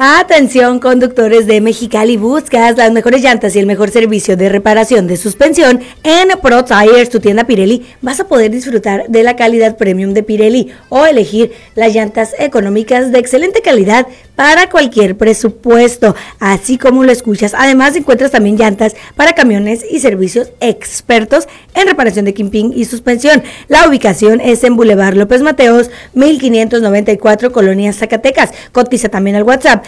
Atención conductores de Mexicali, buscas las mejores llantas y el mejor servicio de reparación de suspensión en Pro Tires, tu tienda Pirelli. Vas a poder disfrutar de la calidad premium de Pirelli o elegir las llantas económicas de excelente calidad para cualquier presupuesto, así como lo escuchas. Además encuentras también llantas para camiones y servicios expertos en reparación de kimping y suspensión. La ubicación es en Boulevard López Mateos, 1594, Colonia Zacatecas. Cotiza también al WhatsApp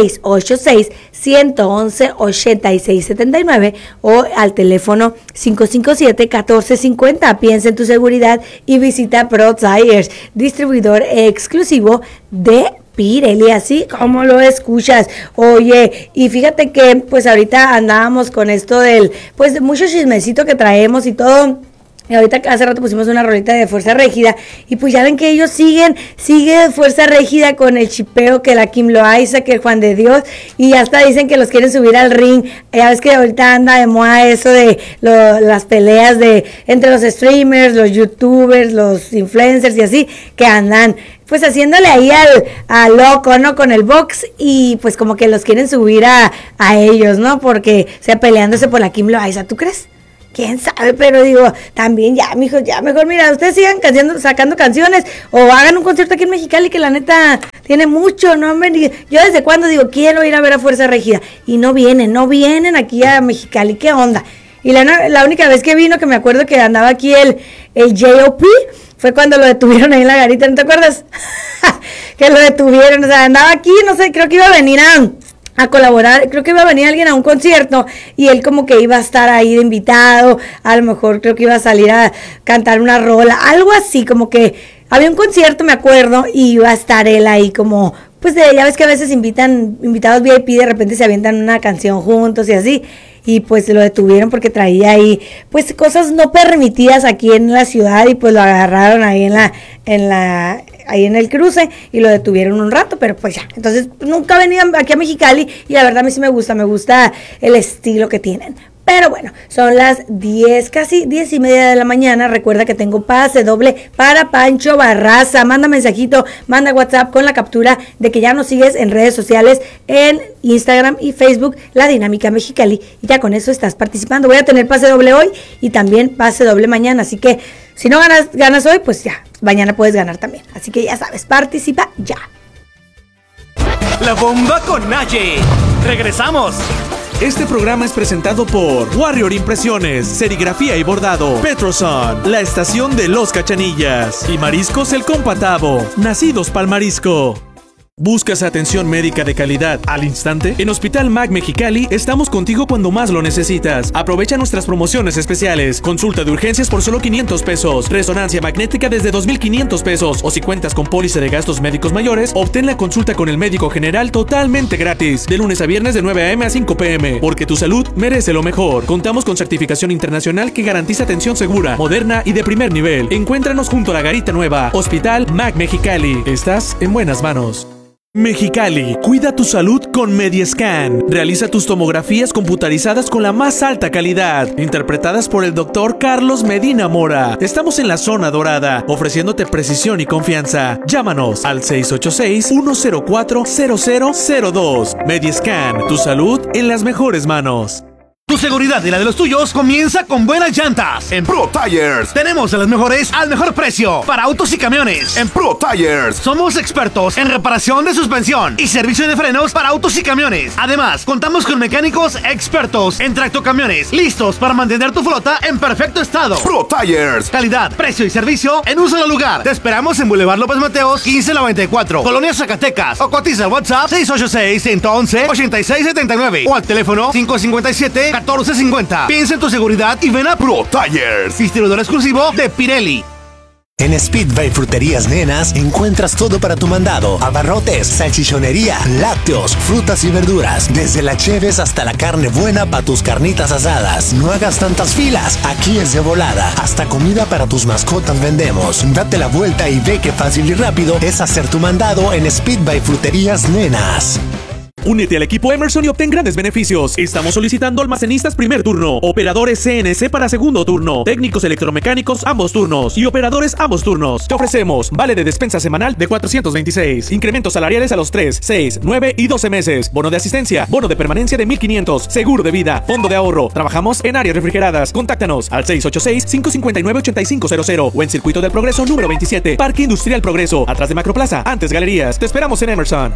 686-111-8679 o al teléfono 557-1450. Piensa en tu seguridad y visita Pro Tires, distribuidor exclusivo de Pirelli, así como lo escuchas. Oye, y fíjate que pues ahorita andábamos con esto del, pues de mucho chismecito que traemos y todo. Y ahorita hace rato pusimos una rolita de Fuerza Régida y pues ya ven que ellos sigue Fuerza Régida con el chipeo, que la Kim Loaiza, que el Juan de Dios, y hasta dicen que los quieren subir al ring. Ya ves que ahorita anda de moda eso de las peleas de entre los streamers, los youtubers, los influencers y así, que andan pues haciéndole ahí al loco, ¿no? Con el box, y pues como que los quieren subir a ellos, ¿no? Porque sea peleándose por la Kim Loaiza, ¿tú crees? ¿Quién sabe? Pero digo, también ya, mijos, ya mejor, mira, ustedes sigan sacando canciones o hagan un concierto aquí en Mexicali, que la neta tiene mucho, ¿no? Yo desde cuando digo, quiero ir a ver a Fuerza Régida, y no vienen aquí a Mexicali, ¿qué onda? Y la única vez que vino, que me acuerdo que andaba aquí el J.O.P., fue cuando lo detuvieron ahí en la garita, ¿no te acuerdas? Que lo detuvieron, o sea, andaba aquí, no sé, creo que iba a venir a colaborar, creo que iba a venir alguien a un concierto y él como que iba a estar ahí de invitado, a lo mejor creo que iba a salir a cantar una rola, algo así, como que había un concierto, me acuerdo, y iba a estar él ahí como, pues ya ves que a veces invitan invitados VIP, de repente se avientan una canción juntos y así, y pues lo detuvieron porque traía ahí pues cosas no permitidas aquí en la ciudad, y pues lo agarraron ahí ahí en el cruce y lo detuvieron un rato, pero pues ya, entonces nunca venían aquí a Mexicali y la verdad a mí sí me gusta el estilo que tienen. Pero bueno, son las 10, casi 10:30 de la mañana. Recuerda que tengo pase doble para Pancho Barraza. Manda mensajito, manda WhatsApp con la captura de que ya nos sigues en redes sociales, en Instagram y Facebook, La Dinámica Mexicali. Y ya con eso estás participando. Voy a tener pase doble hoy y también pase doble mañana. Así que si no ganas hoy, pues ya, mañana puedes ganar también. Así que ya sabes, participa ya. La bomba con Naye. Regresamos. Este programa es presentado por Warrior Impresiones, Serigrafía y Bordado, Petroson, la estación de los Cachanillas y Mariscos El Compatavo, nacidos pa'l marisco. ¿Buscas atención médica de calidad al instante? En Hospital MAC Mexicali estamos contigo cuando más lo necesitas. Aprovecha nuestras promociones especiales. Consulta de urgencias por solo 500 pesos. Resonancia magnética desde 2,500 pesos. O si cuentas con póliza de gastos médicos mayores, obtén la consulta con el médico general totalmente gratis. De lunes a viernes de 9 a.m. a 5 p.m. Porque tu salud merece lo mejor. Contamos con certificación internacional que garantiza atención segura, moderna y de primer nivel. Encuéntranos junto a la Garita Nueva. Hospital MAC Mexicali. Estás en buenas manos. Mexicali, cuida tu salud con Mediescan. Realiza tus tomografías computarizadas con la más alta calidad, interpretadas por el doctor Carlos Medina Mora. Estamos en la zona dorada, ofreciéndote precisión y confianza. Llámanos al 686-104-0002. Mediescan, tu salud en las mejores manos. Tu seguridad y la de los tuyos comienza con buenas llantas. En Pro Tires tenemos a las mejores al mejor precio para autos y camiones. En Pro Tires somos expertos en reparación de suspensión y servicio de frenos para autos y camiones. Además, contamos con mecánicos expertos en tractocamiones, listos para mantener tu flota en perfecto estado. Pro Tires, calidad, precio y servicio en un solo lugar. Te esperamos en Boulevard López Mateos, 1594, Colonia Zacatecas, o cotiza al WhatsApp 686-111-8679 o al teléfono 557-1450. Piensa en tu seguridad y ven a Pro Tires, distribuidor exclusivo de Pirelli. En Speedway Fruterías Nenas encuentras todo para tu mandado: abarrotes, salchichonería, lácteos, frutas y verduras, desde la cheves hasta la carne buena para tus carnitas asadas. No hagas tantas filas, aquí es de volada. Hasta comida para tus mascotas vendemos. Date la vuelta y ve qué fácil y rápido es hacer tu mandado en Speedway Fruterías Nenas. Únete al equipo Emerson y obtén grandes beneficios. Estamos solicitando almacenistas primer turno, operadores CNC para segundo turno, técnicos electromecánicos ambos turnos y operadores ambos turnos. Te ofrecemos vale de despensa semanal de 426, incrementos salariales a los 3, 6, 9 y 12 meses, bono de asistencia, bono de permanencia de 1,500, seguro de vida, fondo de ahorro. Trabajamos en áreas refrigeradas. Contáctanos al 686-559-8500 o en Circuito del Progreso número 27, Parque Industrial Progreso, atrás de Macroplaza, antes Galerías. Te esperamos en Emerson.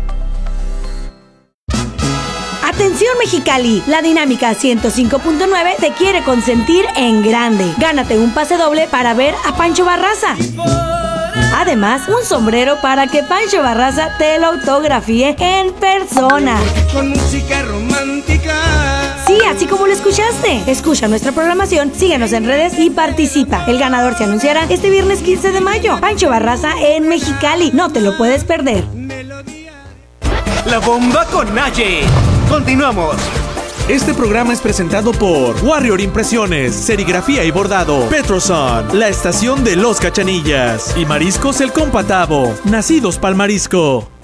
Atención Mexicali, la Dinámica 105.9 te quiere consentir en grande. Gánate un pase doble para ver a Pancho Barraza. Además, un sombrero para que Pancho Barraza te lo autografíe en persona. Con música romántica. Sí, así como lo escuchaste. Escucha nuestra programación, síguenos en redes y participa. El ganador se anunciará este viernes 15 de mayo. Pancho Barraza en Mexicali. No te lo puedes perder. La bomba con Naye. Continuamos. Este programa es presentado por Warrior Impresiones, serigrafía y bordado, Petroson, la estación de los Cachanillas y Mariscos El Compatavo, Nacidos Pal Marisco.